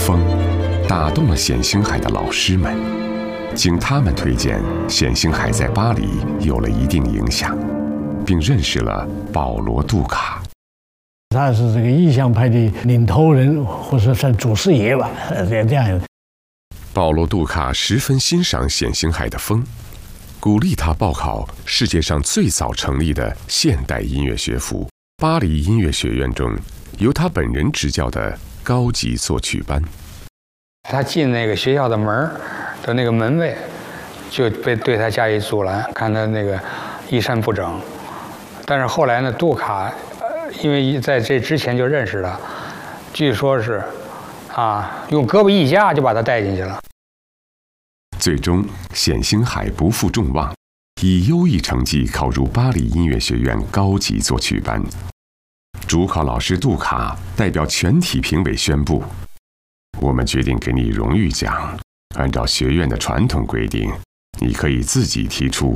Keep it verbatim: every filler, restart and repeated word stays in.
风打动了冼星海的老师们，经他们推荐，冼星海在巴黎有了一定影响，并认识了保罗·杜卡。 他是这个意象派的领头人，或者算祖师爷吧，这样。 保罗·杜卡十分欣赏冼星海的风，鼓励他报考世界上最早成立的现代音乐学府——巴黎音乐学院中由他本人执教的高级作曲班。 他进那个学校的门的那个门卫就被对他加以阻拦，看他那个衣衫不整。但是后来呢，杜卡因为在这之前就认识他，据说是啊，用胳膊一夹就把他带进去了。 最终，冼星海不负众望，以优异成绩考入巴黎音乐学院高级作曲班。主考老师杜卡代表全体评委宣布：“我们决定给你荣誉奖。按照学院的传统规定，你可以自己提出